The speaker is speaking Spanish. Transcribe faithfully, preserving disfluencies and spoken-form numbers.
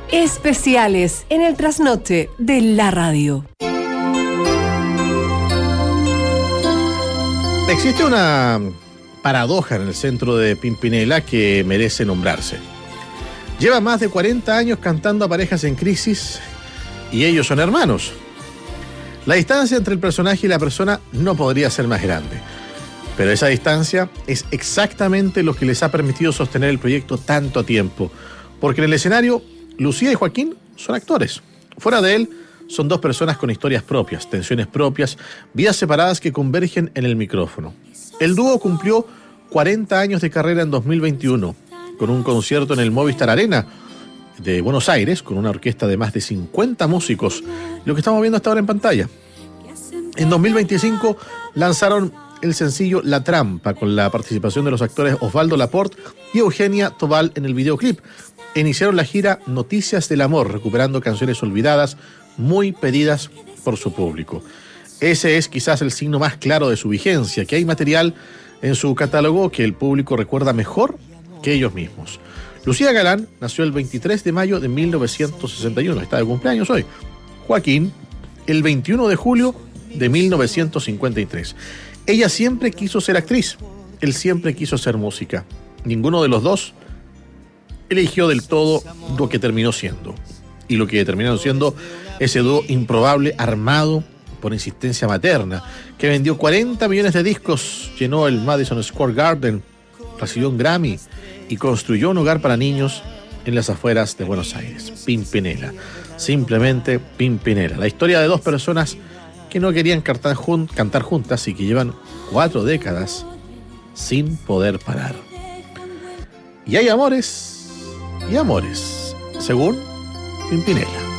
Especiales en el trasnoche de la radio. Existe una paradoja en el centro de Pimpinela que merece nombrarse. Lleva más de cuarenta años cantando a parejas en crisis y ellos son hermanos. La distancia entre el personaje y la persona no podría ser más grande. Pero esa distancia es exactamente lo que les ha permitido sostener el proyecto tanto tiempo. Porque en el escenario, Lucía y Joaquín son actores. Fuera de él, son dos personas con historias propias, tensiones propias, vidas separadas que convergen en el micrófono. El dúo cumplió cuarenta años de carrera en dos mil veintiuno, con un concierto en el Movistar Arena de Buenos Aires, con una orquesta de más de cincuenta músicos, lo que estamos viendo hasta ahora en pantalla. En dos mil veinticinco lanzaron el sencillo La Trampa, con la participación de los actores Osvaldo Laport y Eugenia Tobal en el videoclip. Iniciaron la gira Noticias del Amor, recuperando canciones olvidadas, muy pedidas por su público. Ese es quizás el signo más claro de su vigencia, que hay material en su catálogo que el público recuerda mejor que ellos mismos. Lucía Galán nació el veintitrés de mayo de mil novecientos sesenta y uno, está de cumpleaños hoy. Joaquín, el veintiuno de julio de mil novecientos cincuenta y tres. Ella siempre quiso ser actriz, él siempre quiso hacer música. Ninguno de los dos eligió del todo lo que terminó siendo. Y lo que terminaron siendo ese dúo improbable armado por insistencia materna, que vendió cuarenta millones de discos, llenó el Madison Square Garden, recibió un Grammy y construyó un hogar para niños en las afueras de Buenos Aires. Pimpinela, simplemente Pimpinela. La historia de dos personas que no querían cantar, jun- cantar juntas y que llevan cuatro décadas sin poder parar. Y hay amores y amores, según Pimpinela.